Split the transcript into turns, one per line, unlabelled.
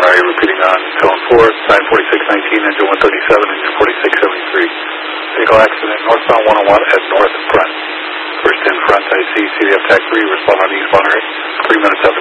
Sorry, repeating on zone 4, sign 4619, engine 137, engine 4673. Vehicle accident northbound 101 at north and front. First in front, I see CDF TAC 3, respond on eastbound right. 3 minutes after